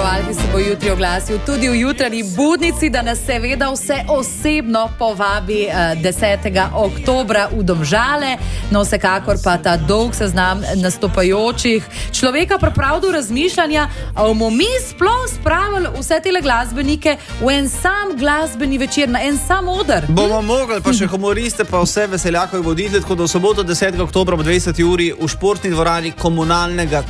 zmagovalki se bo jutri oglasil tudi v jutranji budnici, da nas seveda vse osebno povabi 10. oktobra v Domžale. No, vsekakor pa ta dolg seznam nastopajočih človeka priprav do razmišljanja, a bomo mi sploh spravili vse tele glasbenike v en sam glasbeni večer, na en sam oder. Bomo mogli, pa še humoriste, pa vse veseljakove voditelje, tako da v soboto 10. oktobra ob 20. uri v športni dvorani Komunalnega